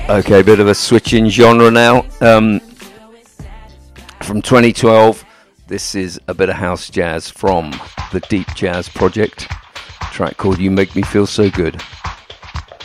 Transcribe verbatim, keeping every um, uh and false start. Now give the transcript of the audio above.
Okay, a bit of a switch in genre now. Um, from twenty twelve, this is a bit of house jazz from the Deep Jazz Project. A track called You Make Me Feel So Good.